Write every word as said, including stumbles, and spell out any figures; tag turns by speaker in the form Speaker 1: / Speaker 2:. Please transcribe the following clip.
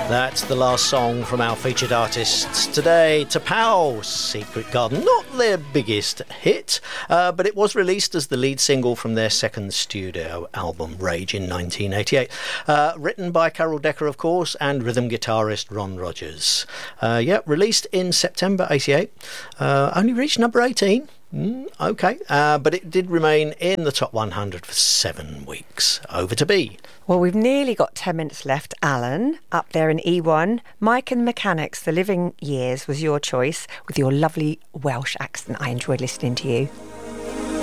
Speaker 1: That's the last song from our featured artists today, T'Pau, Secret Garden. Not their biggest hit, uh, but it was released as the lead single from their second studio album, Rage, in nineteen eighty-eight. Uh, written by Carol Decker, of course, and rhythm guitarist Ron Rogers. Uh, yeah, released in September eighty-eight. Uh, only reached number eighteen. Mm, okay, uh, but it did remain in the top one hundred for seven weeks. Over to B.
Speaker 2: Well, we've nearly got ten minutes left. Alan, up there in E one. Mike and the Mechanics, The Living Years was your choice with your lovely Welsh accent. I enjoyed listening to you.